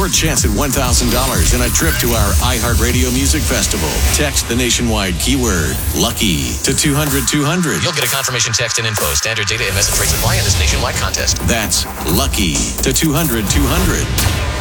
your chance at $1,000 and a trip to our iHeartRadio Music Festival. Text the nationwide keyword LUCKY to 200-200. You'll get a confirmation text and info. Standard data and message rates apply in this nationwide contest. That's LUCKY to 200-200.